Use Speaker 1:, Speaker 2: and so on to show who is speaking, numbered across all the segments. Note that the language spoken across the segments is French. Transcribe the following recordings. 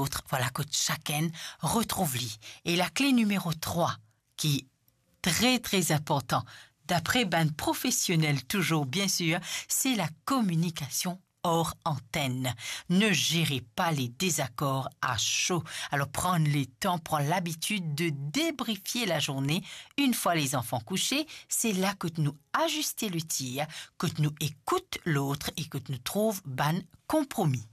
Speaker 1: l'autre, voilà que chacun retrouve lui. Et la clé numéro 3, qui est très très important, d'après ben professionnel toujours bien sûr, c'est la communication hors antenne. Ne gérez pas les désaccords à chaud. Alors prendre le temps, prendre l'habitude de débriefer la journée. Une fois les enfants couchés, c'est là que nous ajustons le tir, que nous écoutons l'autre et que nous trouvons ban compromis.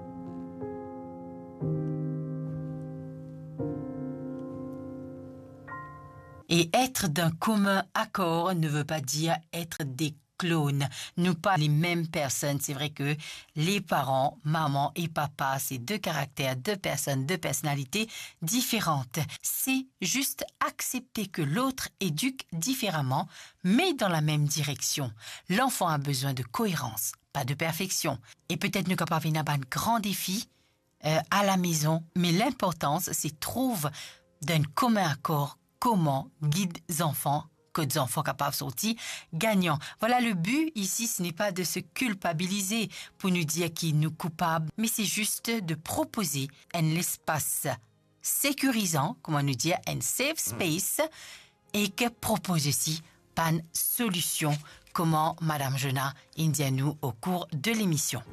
Speaker 1: Et être d'un commun accord ne veut pas dire être des clones. Nous pas les mêmes personnes. C'est vrai que les parents, maman et papa, c'est deux caractères, deux personnes, deux personnalités différentes. C'est juste accepter que l'autre éduque différemment, mais dans la même direction. L'enfant a besoin de cohérence, pas de perfection. Et peut-être nous capables d'un grand défi à la maison, mais l'importance, c'est trouver d'un commun accord comment guide les enfants, que des enfants capables de sortir gagnants. Voilà, le but ici, ce n'est pas de se culpabiliser pour nous dire qui nous coupables, mais c'est juste de proposer un espace sécurisant, comment nous dire, un safe space, et que propose aussi une solution, comment Madame Jonah indique nous au cours de l'émission.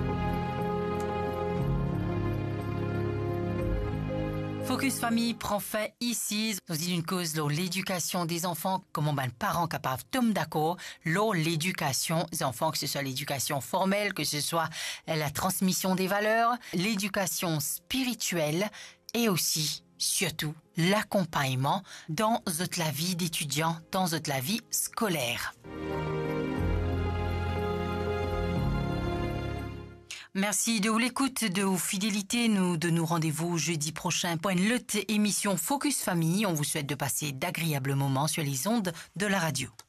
Speaker 1: Focus Famille prend fin ici. Nous dit une cause, l'éducation des enfants, comment ben parents capables tomber d'accord, l'éducation des enfants, que ce soit l'éducation formelle, que ce soit la transmission des valeurs, l'éducation spirituelle et aussi, surtout, l'accompagnement dans la vie d'étudiant, dans la vie scolaire. Merci de l'écoute, de vos fidélités. Nous donnons rendez-vous jeudi prochain pour une autre émission Focus Famille. On vous souhaite de passer d'agréables moments sur les ondes de la radio.